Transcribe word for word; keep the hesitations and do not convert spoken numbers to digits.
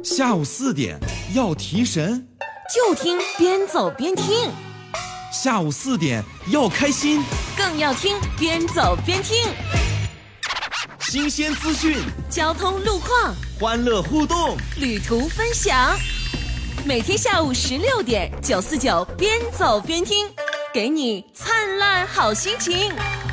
下午四点要提神， 就听边走边听。 下午四点要开心， 更要听边走边听。 新鲜资讯， 交通路况， 欢乐互动， 旅途分享。每天下午十六点，九四九边走边听，给你灿烂好心情。